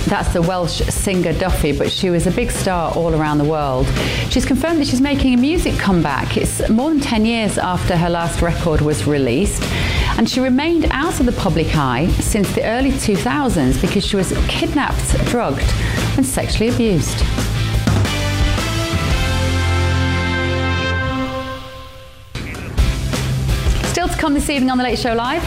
That's the Welsh singer Duffy, but she was a big star all around the world. She's confirmed that she's making a music comeback. It's more than 10 years after her last record was released, and she remained out of the public eye since the early 2000s because she was kidnapped, drugged, and sexually abused. Still to come this evening on The Late Show Live.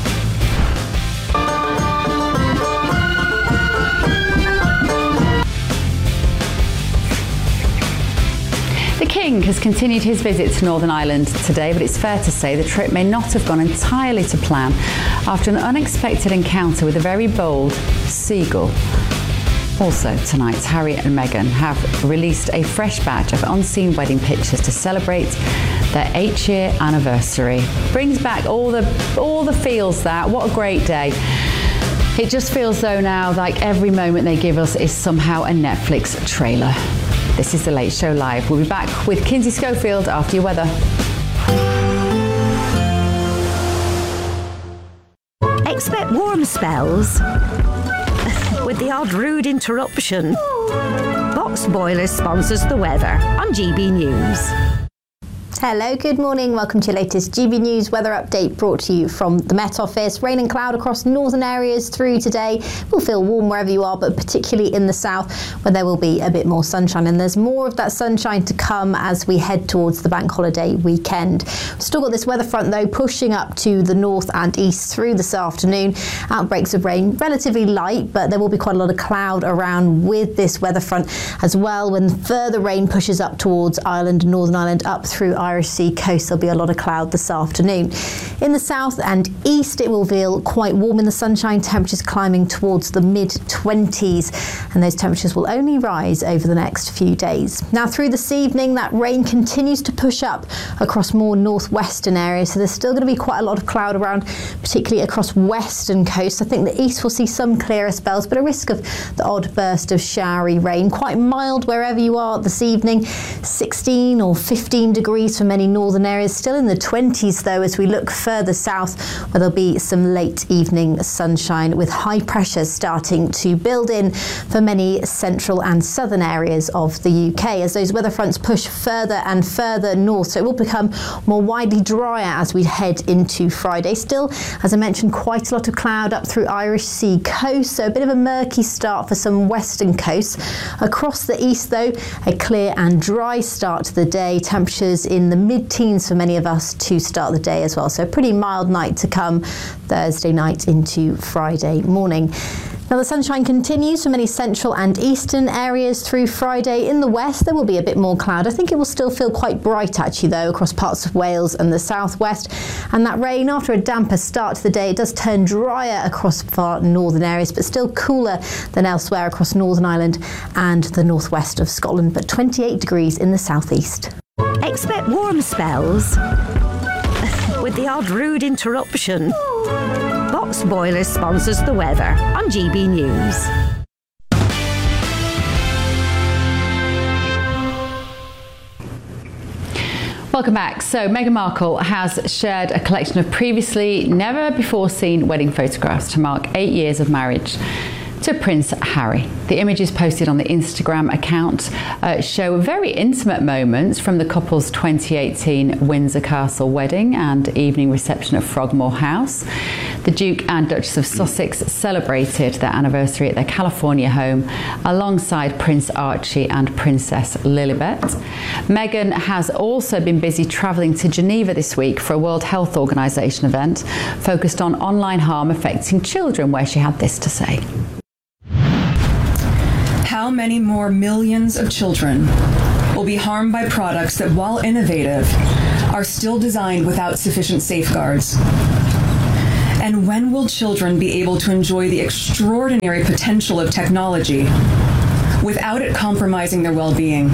The King has continued his visit to Northern Ireland today, but it's fair to say the trip may not have gone entirely to plan after an unexpected encounter with a very bold seagull. Also tonight, Harry and Meghan have released a fresh batch of unseen wedding pictures to celebrate their 8-year anniversary. Brings back all the feels that. What a great day. It just feels though now like every moment they give us is somehow a Netflix trailer. This is The Late Show Live. We'll be back with Kinsey Schofield after your weather. Expect warm spells with the odd rude interruption. Box Boilers sponsors the weather on GB News. Hello, good morning. Welcome to your latest GB News weather update brought to you from the Met Office. Rain and cloud across northern areas through today. Will feel warm wherever you are, but particularly in the south where there will be a bit more sunshine. And there's more of that sunshine to come as we head towards the bank holiday weekend. We've still got this weather front though pushing up to the north and east through this afternoon. Outbreaks of rain relatively light, but there will be quite a lot of cloud around with this weather front as well. When further rain pushes up towards Ireland, Northern Ireland, up through Irish Sea coast, there'll be a lot of cloud this afternoon. In the south and east, it will feel quite warm in the sunshine, temperatures climbing towards the mid-20s, and those temperatures will only rise over the next few days. Now through this evening, that rain continues to push up across more northwestern areas, so there's still going to be quite a lot of cloud around, particularly across western coast. I think the east will see some clearer spells, but a risk of the odd burst of showery rain. Quite mild wherever you are this evening, 16 or 15 degrees for many northern areas, still in the 20s though as we look further south where there'll be some late evening sunshine with high pressures starting to build in for many central and southern areas of the UK as those weather fronts push further and further north, so it will become more widely drier as we head into Friday. Still, as I mentioned, quite a lot of cloud up through Irish Sea coast, so a bit of a murky start for some western coasts. Across the east though, a clear and dry start to the day, temperatures in the mid-teens for many of us to start the day as well. So a pretty mild night to come Thursday night into Friday morning. Now the sunshine continues for many central and eastern areas through Friday. In the west there will be a bit more cloud. I think it will still feel quite bright actually though across parts of Wales and the southwest, and that rain after a damper start to the day, it does turn drier across far northern areas but still cooler than elsewhere across Northern Ireland and the northwest of Scotland, but 28 degrees in the southeast. Expect warm spells with the odd rude interruption. Box Boilers sponsors the weather on GB News. Welcome back. So Meghan Markle has shared a collection of previously never before seen wedding photographs to mark 8 years of marriage to Prince Harry. The images posted on the Instagram account show very intimate moments from the couple's 2018 Windsor Castle wedding and evening reception at Frogmore House. The Duke and Duchess of Sussex celebrated their anniversary at their California home alongside Prince Archie and Princess Lilibet. Meghan has also been busy travelling to Geneva this week for a World Health Organization event focused on online harm affecting children, where she had this to say. How many more millions of children will be harmed by products that, while innovative, are still designed without sufficient safeguards? And when will children be able to enjoy the extraordinary potential of technology without it compromising their well-being?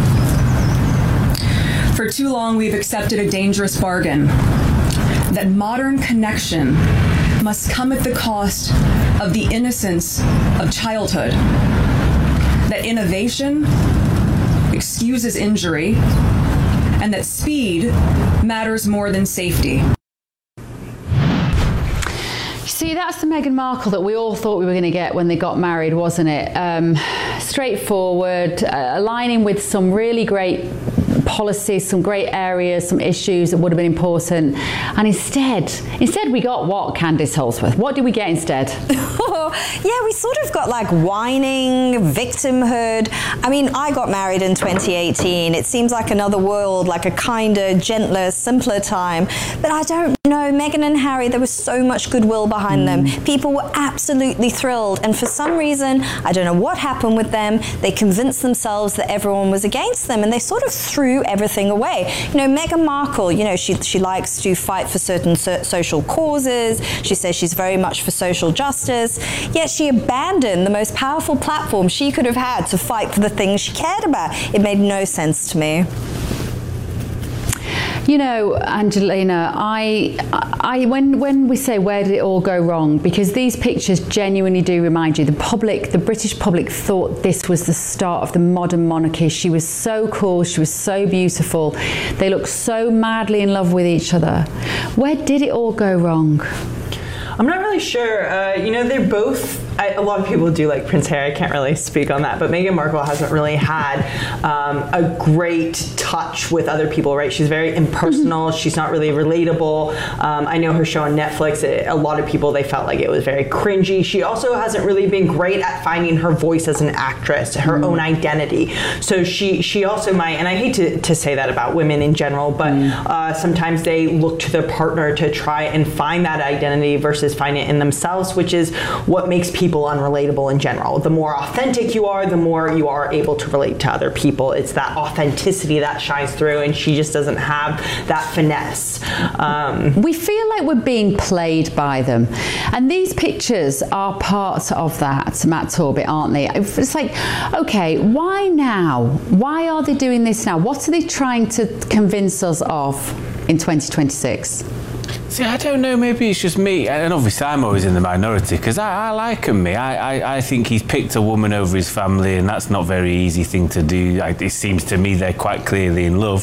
For too long, we've accepted a dangerous bargain that modern connection must come at the cost of the innocence of childhood, that innovation excuses injury, and that speed matters more than safety. See, that's the Meghan Markle that we all thought we were going to get when they got married, wasn't it? Straightforward, aligning with some really great policies, some great areas, some issues that would have been important. And instead we got what, Candice Holdsworth? What did we get instead? Yeah, we sort of got like whining, victimhood. I mean, I got married in 2018. It seems like another world, like a kinder, gentler, simpler time. But I don't know, Meghan and Harry, there was so much goodwill behind them. People were absolutely thrilled. And for some reason, I don't know what happened with them, they convinced themselves that everyone was against them, and they sort of threw everything away. You know, Meghan Markle, you know, she likes to fight for certain social causes. She says she's very much for social justice. Yet she abandoned the most powerful platform she could have had to fight for the things she cared about. It made no sense to me. You know, Angelina, when we say where did it all go wrong, because these pictures genuinely do remind you, the British public thought this was the start of the modern monarchy. She was so cool, she was so beautiful. They looked so madly in love with each other. Where did it all go wrong? I'm not really sure. You know, they're both, a lot of people do like Prince Harry. I can't really speak on that, but Meghan Markle hasn't really had a great touch with other people, right? She's very impersonal. She's not really relatable. I know her show on Netflix, a lot of people, they felt like it was very cringy. She also hasn't really been great at finding her voice as an actress, her own identity. So she also might, and I hate to say that about women in general, but sometimes they look to their partner to try and find that identity versus find it in themselves, which is what makes people unrelatable in general. The more authentic you are, the more you are able to relate to other people. It's that authenticity that shines through, and she just doesn't have that finesse. We feel like we're being played by them, and these pictures are part of that, Matt Torbit, aren't they? It's like, okay, why now? Why are they doing this now? What are they trying to convince us of in 2026? See, I don't know, maybe it's just me, and obviously I'm always in the minority because I like him. I think he's picked a woman over his family, and that's not a very easy thing to do. It seems to me they're quite clearly in love,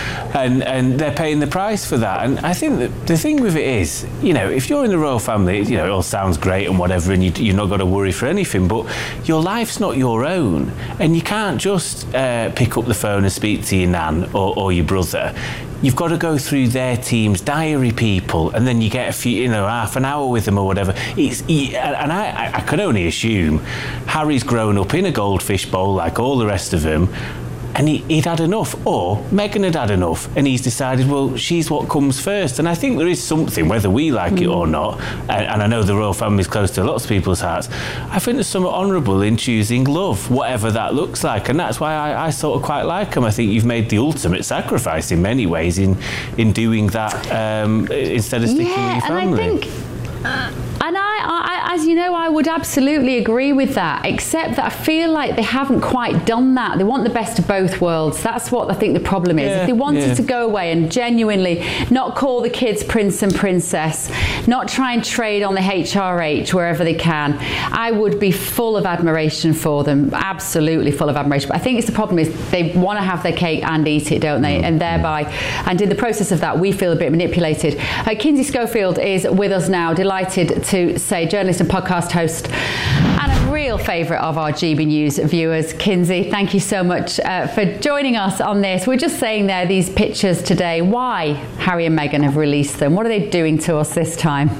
and they're paying the price for that. And I think that the thing with it is, you know, if you're in the royal family, you know, it all sounds great and whatever, and you're not got to worry for anything, but your life's not your own, and you can't just pick up the phone and speak to your nan or your brother. You've got to go through their team's diary people, and then you get a few, you know, half an hour with them or whatever. And I can only assume Harry's grown up in a goldfish bowl like all the rest of them, and he'd had enough, or Meghan had had enough, and he's decided, well, she's what comes first. And I think there is something, whether we like it or not, and I know the royal family's close to lots of people's hearts, I think there's something honourable in choosing love, whatever that looks like, and that's why I sort of quite like him. I think you've made the ultimate sacrifice in many ways in doing that instead of sticking with your family. And I think... And I, as you know, I would absolutely agree with that, except that I feel like they haven't quite done that. They want the best of both worlds. That's what I think the problem is. If they wanted to go away and genuinely not call the kids prince and princess, not try and trade on the HRH wherever they can, I would be full of admiration for them, absolutely full of admiration. But I think it's the problem is they want to have their cake and eat it, don't they? And thereby, and in the process of that, we feel a bit manipulated. Kinsey Schofield is with us now, delighted to say, journalist and podcast host, and a real favourite of our GB News viewers. Kinsey, thank you so much for joining us on this. We're just saying there, these pictures today, why Harry and Meghan have released them. What are they doing to us this time?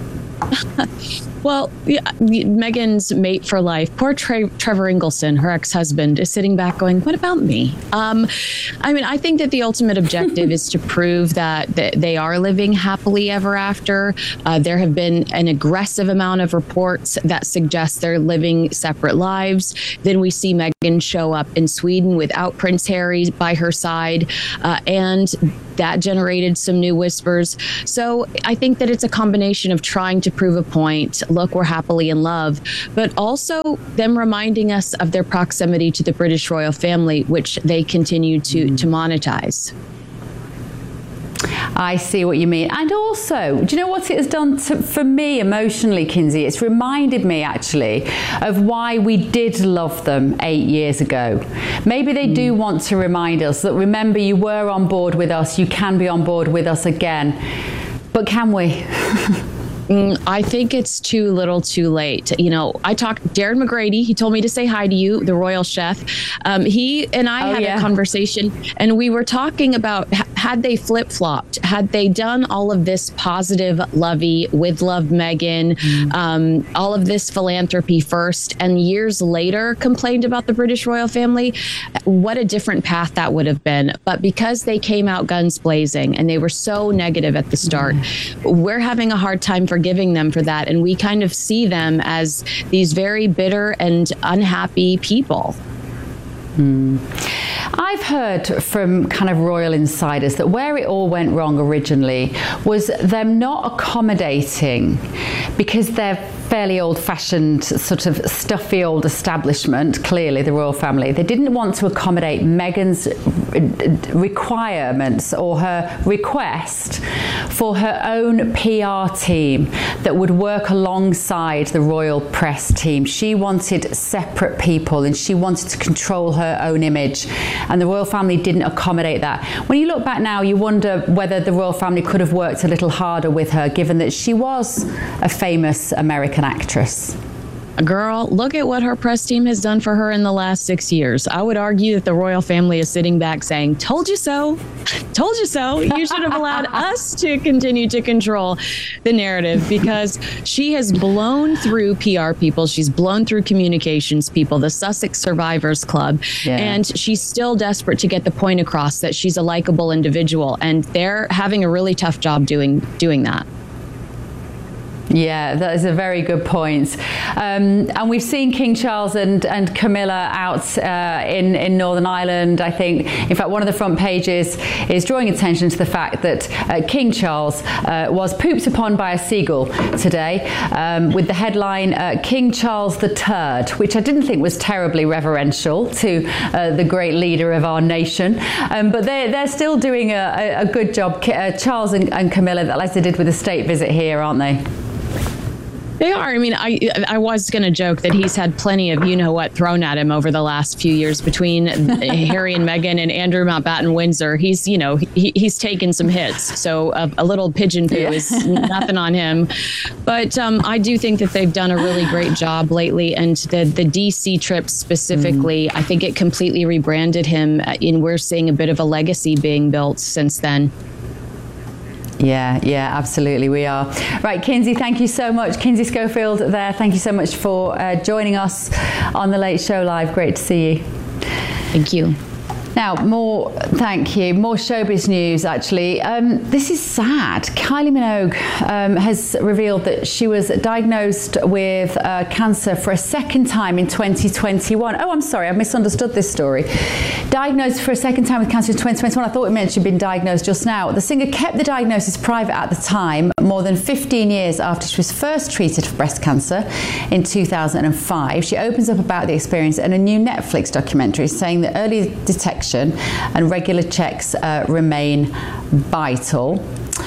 Well, Meghan's mate for life, poor Trevor Ingleson, her ex-husband, is sitting back going, what about me? I mean, I think that the ultimate objective is to prove that they are living happily ever after. There have been an aggressive amount of reports that suggest they're living separate lives. Then we see Meghan show up in Sweden without Prince Harry by her side, and that generated some new whispers. So I think that it's a combination of trying to prove a point, look, we're happily in love, but also them reminding us of their proximity to the British royal family, which they continue to monetize. I see what you mean. And also, do you know what it has done for me emotionally, Kinsey? It's reminded me actually of why we did love them 8 years ago. Maybe they do want to remind us that, remember, you were on board with us, you can be on board with us again. But can we? I think it's too little too late. You know, I talked Darren McGrady. He told me to say hi to you, the royal chef. He and I had a conversation, and we were talking about had they flip-flopped, had they done all of this positive, lovey, with love Meghan, all of this philanthropy first, and years later complained about the British royal family, what a different path that would have been. But because they came out guns blazing and they were so negative at the start, we're having a hard time forgiving them for that, and we kind of see them as these very bitter and unhappy people. I've heard from kind of royal insiders that where it all went wrong originally was them not accommodating, because they're fairly old-fashioned, sort of stuffy old establishment, clearly the royal family. They didn't want to accommodate Meghan's requirements or her request for her own PR team that would work alongside the royal press team. She wanted separate people, and she wanted to control her own image, and the royal family didn't accommodate that. When you look back now, you wonder whether the royal family could have worked a little harder with her, given that she was a famous American actress. Girl, look at what her press team has done for her in the last 6 years. I would argue that the royal family is sitting back saying, told you so, told you so. You should have allowed us to continue to control the narrative, because she has blown through PR people. She's blown through communications people, the Sussex Survivors Club, and she's still desperate to get the point across that she's a likable individual, and they're having a really tough job doing that. Yeah, that is a very good point. And we've seen King Charles and Camilla out in Northern Ireland. I think, in fact, one of the front pages is drawing attention to the fact that King Charles was pooped upon by a seagull today, with the headline, King Charles the Turd, which I didn't think was terribly reverential to the great leader of our nation. But they're still doing a good job, Charles and Camilla, as they did with the state visit here, aren't they? They are. I mean, I was going to joke that he's had plenty of you-know-what thrown at him over the last few years between Harry and Meghan and Andrew Mountbatten Windsor. He's, you know, he's taken some hits. So a little pigeon poo is nothing on him. But I do think that they've done a really great job lately. And the DC trip specifically, I think it completely rebranded him. And we're seeing a bit of a legacy being built since then. Yeah, absolutely, we are. Right, Kinsey, thank you so much. Kinsey Schofield there, thank you so much for joining us on The Late Show Live. Great to see you. Thank you. Now, more showbiz news, actually. This is sad. Kylie Minogue has revealed that she was diagnosed with cancer for a second time in 2021. Oh, I'm sorry, I misunderstood this story. Diagnosed for a second time with cancer in 2021. I thought it meant she'd been diagnosed just now. The singer kept the diagnosis private at the time, more than 15 years after she was first treated for breast cancer in 2005. She opens up about the experience in a new Netflix documentary, saying that early detection and regular checks remain vital.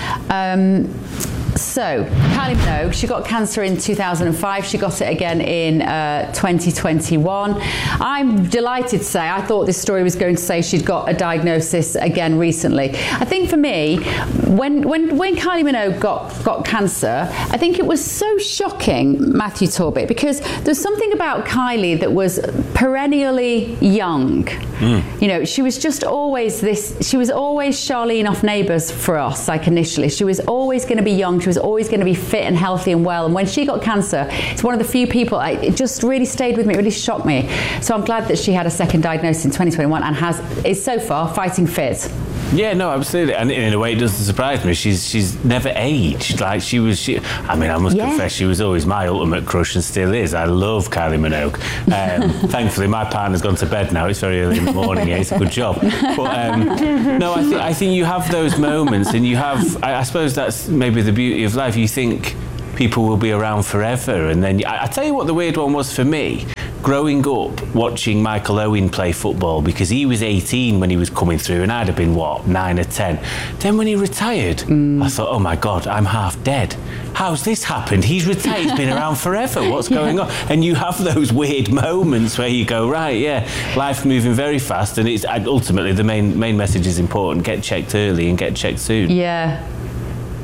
So, Kylie Minogue, she got cancer in 2005. She got it again in 2021. I'm delighted to say, I thought this story was going to say she'd got a diagnosis again recently. I think for me, when Kylie Minogue got cancer, I think it was so shocking, Matthew Torbit, because there's something about Kylie that was perennially young. You know, she was just always she was always Charlene off Neighbours for us, like initially. She was always going to be young. She was always going to be fit and healthy and well. And when she got cancer, it's one of the few people, it just really stayed with me, it really shocked me. So I'm glad that she had a second diagnosis in 2021 and is so far fighting fit. Yeah, no, absolutely. And in a way, it doesn't surprise me. She's never aged. Like I must confess, she was always my ultimate crush and still is. I love Kylie Minogue. Thankfully, my partner's gone to bed now. It's very early in the morning. It's a good job. But no, I think you have those moments, and you have. I suppose that's maybe the beauty of life. You think people will be around forever, and then I tell you what, the weird one was for me. Growing up watching Michael Owen play football, because he was 18 when he was coming through and I'd have been, 9 or 10. Then when he retired, I thought, oh my God, I'm half dead. How's this happened? He's retired, he's been around forever. What's going on? And you have those weird moments where you go, right, yeah, life's moving very fast, and it's ultimately the main message is important. Get checked early and get checked soon. Yeah.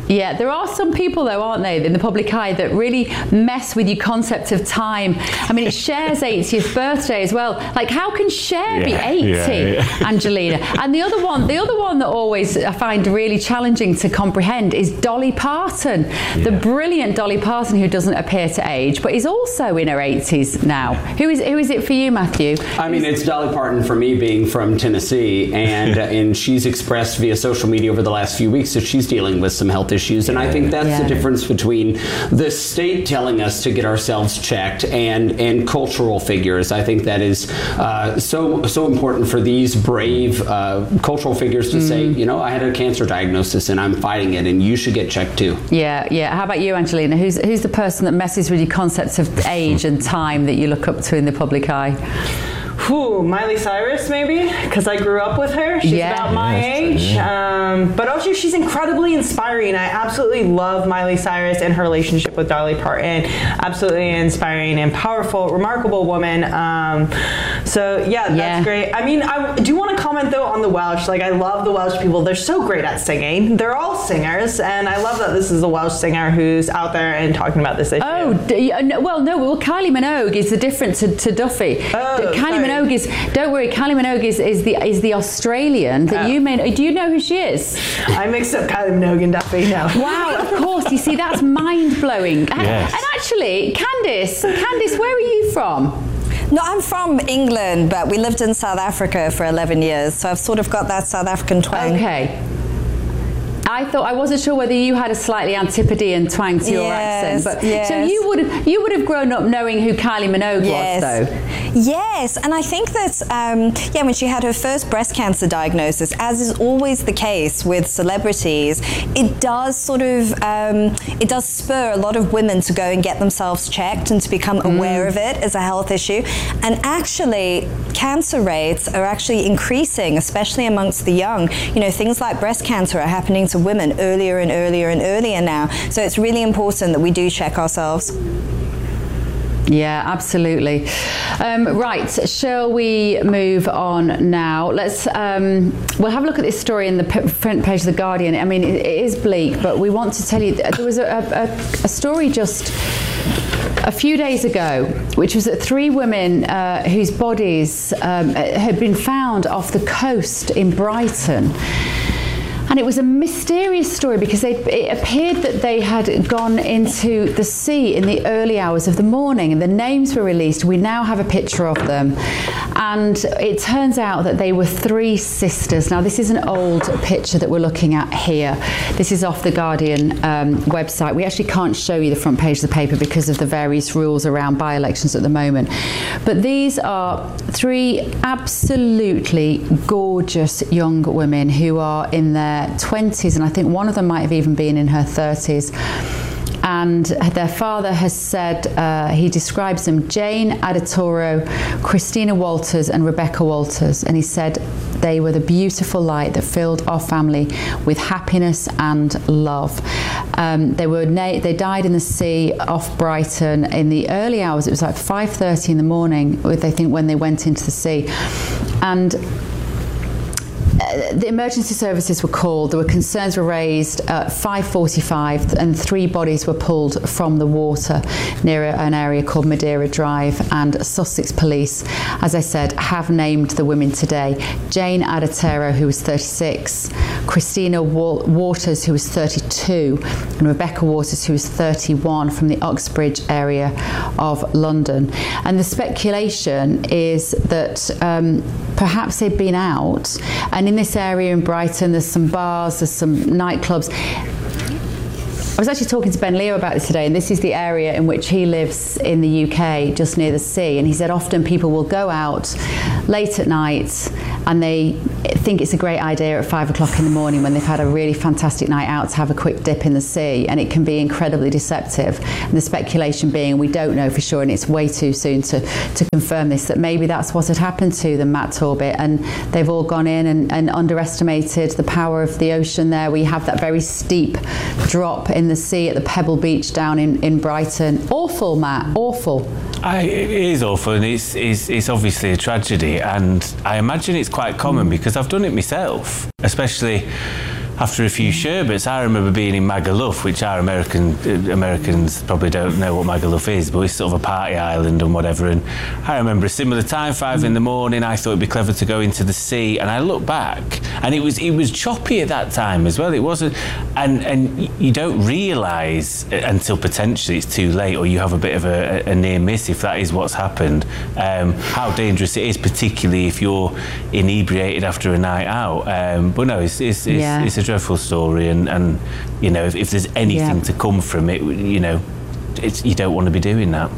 Yeah, there are some people though, aren't they, in the public eye that really mess with your concept of time. I mean, it's Cher's 80th birthday as well. Like, how can Cher be 80, Angelina? And the other one that always I find really challenging to comprehend is Dolly Parton, the brilliant Dolly Parton, who doesn't appear to age, but is also in her 80s now. Who is it for you, Matthew? I mean, it's Dolly Parton for me, being from Tennessee, and she's expressed via social media over the last few weeks that she's dealing with some health issues, and I think that's the difference between the state telling us to get ourselves checked and cultural figures. I think that is so important for these brave cultural figures to say, you know, I had a cancer diagnosis and I'm fighting it, and you should get checked too. Yeah. How about you, Angelina? Who's the person that messes with your concepts of age and time that you look up to in the public eye? Miley Cyrus, maybe, because I grew up with her. She's about my age. But also, she's incredibly inspiring. I absolutely love Miley Cyrus and her relationship with Dolly Parton. Absolutely inspiring and powerful, remarkable woman. That's great. I mean, I do want to comment, though, on the Welsh. Like, I love the Welsh people. They're so great at singing. They're all singers, and I love that this is a Welsh singer who's out there and talking about this issue. Well, Kylie Minogue is the difference to Duffy. Kylie Minogue is, don't worry, Kylie Minogue is the Australian that you may know. Do you know who she is? I mixed up Kylie Minogue and Duffy now. Wow, of course. You see, that's mind-blowing. Yes. And actually, Candice, where are you from? No, I'm from England, but we lived in South Africa for 11 years, so I've sort of got that South African twang. Okay. I wasn't sure whether you had a slightly Antipodean twang to your accent, but so you would have grown up knowing who Kylie Minogue was, though. Yes, and I think that when she had her first breast cancer diagnosis, as is always the case with celebrities, it does sort of it does spur a lot of women to go and get themselves checked and to become aware of it as a health issue. And actually, cancer rates are actually increasing, especially amongst the young. You know, things like breast cancer are happening to women earlier and earlier and earlier now. So it's really important that we do check ourselves. Yeah, absolutely. Right, shall we move on now? Let's we'll have a look at this story in the front page of The Guardian. I mean, it is bleak, but we want to tell you there was a story just a few days ago, which was that 3 women whose bodies had been found off the coast in Brighton. And it was a mysterious story because it appeared that they had gone into the sea in the early hours of the morning, and the names were released. We now have a picture of them. And it turns out that they were 3 sisters. Now, this is an old picture that we're looking at here. This is off the Guardian website. We actually can't show you the front page of the paper because of the various rules around by-elections at the moment. But these are 3 absolutely gorgeous young women who are in their 20s, and I think one of them might have even been in her 30s. And their father has said, he describes them, Jane Adatoro, Christina Walters and Rebecca Walters, and he said they were the beautiful light that filled our family with happiness and love. They died in the sea off Brighton in the early hours. It was like 5:30 in the morning, I think, when they went into the sea. And the emergency services were called. There were concerns were raised at 5:45, and 3 bodies were pulled from the water near an area called Madeira Drive. And Sussex Police, as I said, have named the women today: Jane Adatero, who was 36, Christina Waters, who was 32, and Rebecca Waters, who was 31, from the Uxbridge area of London. And the speculation is that perhaps they'd been out, and in this area in Brighton there's some bars, there's some nightclubs. I was actually talking to Ben Leo about this today, and this is the area in which he lives in the UK, just near the sea, and he said often people will go out late at night and they think it's a great idea at 5 o'clock in the morning when they've had a really fantastic night out to have a quick dip in the sea, and it can be incredibly deceptive. And the speculation being, we don't know for sure, and it's way too soon to confirm this, that maybe that's what had happened to them, Matt Torbit, and they've all gone in and underestimated the power of the ocean there. We have that very steep drop in the sea at the Pebble Beach down in Brighton. Awful, Matt, awful. It is awful, and it's obviously a tragedy, and I imagine it's quite common because I've done it myself. Especially, after a few sherbets. I remember being in Magaluf, which our Americans probably don't know what Magaluf is, but it's sort of a party island and whatever. And I remember a similar time, 5 in the morning. I thought it'd be clever to go into the sea, and I look back, and it was choppy at that time as well. It wasn't, and you don't realise until potentially it's too late, or you have a bit of a near miss, if that is what's happened, how dangerous it is, particularly if you're inebriated after a night out. But no, it's a dreadful story, and you know, if there's anything to come from it, you know, you don't want to be doing that.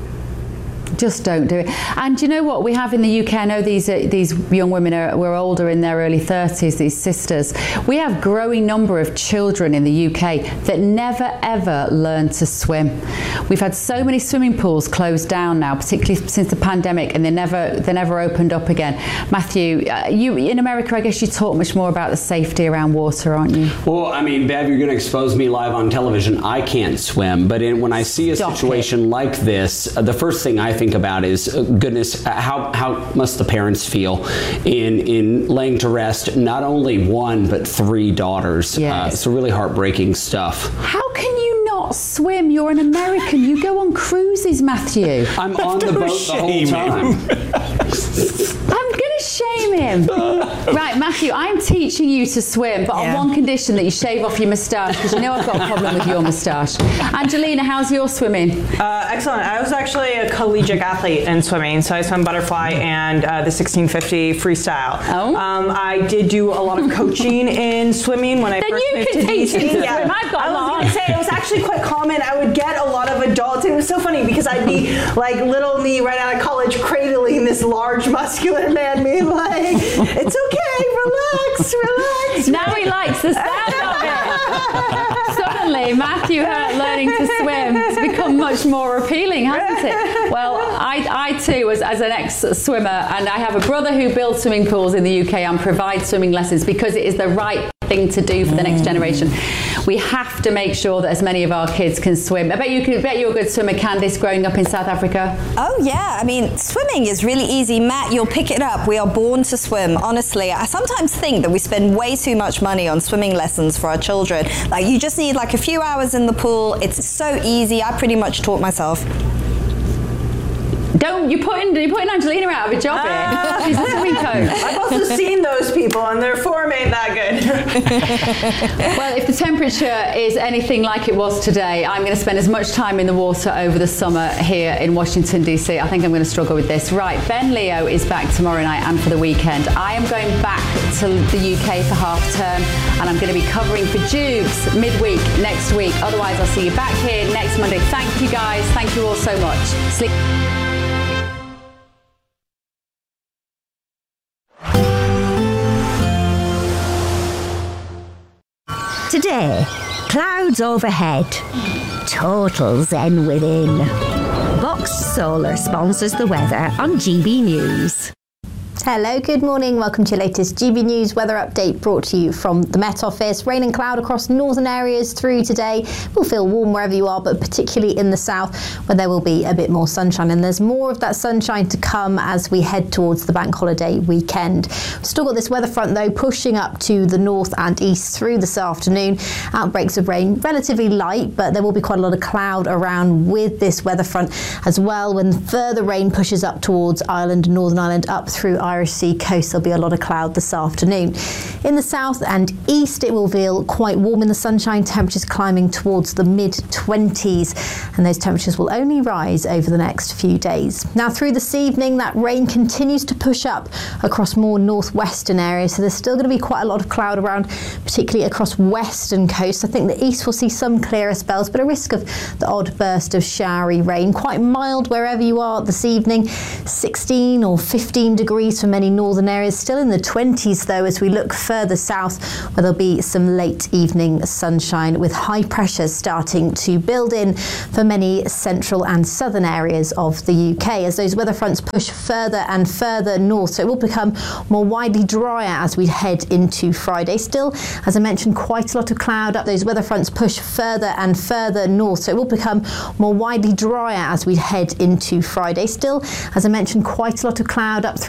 Just don't do it. And you know what we have in the UK? I know these young women were older, in their early 30s, these sisters. We have growing number of children in the UK that never ever learn to swim. We've had so many swimming pools closed down now, particularly since the pandemic, and they never opened up again. Matthew, you in America, I guess you talk much more about the safety around water, aren't you? Well, I mean, Bev, you're going to expose me live on television. I can't swim, but when I see a situation like this, the first thing I think about is, goodness, how must the parents feel in laying to rest not only one but 3 daughters? Yes. It's really heartbreaking stuff. How can you not swim? You're an American. You go on cruises, Matthew. I'm on the boat the whole time. I'm going to shame him. Right, Matthew, I'm teaching you to swim, but on one condition, that you shave off your moustache, because you know I've got a problem with your moustache. Angelina, how's your swimming? Excellent. I was actually a collegiate athlete in swimming, so I swam butterfly and the 1650 freestyle. Oh. I did do a lot of coaching in swimming when I first moved to DC. Yeah. I've got I was going to say, it was actually quite common. I would get a lot of adults. It was so funny because I'd be like little me right out of college cradling this large muscular man being like, it's okay, relax. Now he likes the sound of it. Suddenly, Matthew learning to swim has become much more appealing, hasn't it? Well, I too, as an ex-swimmer, and I have a brother who builds swimming pools in the UK and provides swimming lessons because it is the right thing to do for the next generation. We have to make sure that as many of our kids can swim. I bet you're a good swimmer, Candice, growing up in South Africa. Oh yeah, I mean, swimming is really easy. Matt, you'll pick it up. We are born to swim. Honestly, I sometimes think that we spend way too much money on swimming lessons for our children. Like, you just need like a few hours in the pool. It's so easy. I pretty much taught myself. You're putting Angelina out of a job here. She's a swimming coach. I've also seen those people, and their form ain't that good. Well, if the temperature is anything like it was today, I'm going to spend as much time in the water over the summer here in Washington, D.C. I think I'm going to struggle with this. Right, Ben Leo is back tomorrow night and for the weekend. I am going back to the UK for half term, and I'm going to be covering for Jubes midweek next week. Otherwise, I'll see you back here next Monday. Thank you, guys. Thank you all so much. Sleep. Today, clouds overhead, total zen within. Box Solar sponsors the weather on GB News. Hello, good morning. Welcome to your latest GB News weather update brought to you from the Met Office. Rain and cloud across northern areas through today. We'll feel warm wherever you are, but particularly in the south where there will be a bit more sunshine. And there's more of that sunshine to come as we head towards the bank holiday weekend. We've still got this weather front though pushing up to the north and east through this afternoon. Outbreaks of rain relatively light, but there will be quite a lot of cloud around with this weather front as well. When further rain pushes up towards Ireland, Northern Ireland, up through Irish Sea coast, there'll be a lot of cloud this afternoon. In the south and east, it will feel quite warm in the sunshine, temperatures climbing towards the mid-20s, and those temperatures will only rise over the next few days. Now through this evening, that rain continues to push up across more northwestern areas, so there's still going to be quite a lot of cloud around, particularly across western coast. I think the east will see some clearer spells, but a risk of the odd burst of showery rain. Quite mild wherever you are this evening, 16 or 15 degrees for many northern areas, still in the 20s though as we look further south where there'll be some late evening sunshine with high pressure starting to build in for many central and southern areas of the UK as those weather fronts push further and further north, so it will become more widely drier as we head into Friday. Still, as I mentioned, quite a lot of cloud up. Those weather fronts push further and further north, so it will become more widely drier as we head into Friday. Still, as I mentioned, quite a lot of cloud up through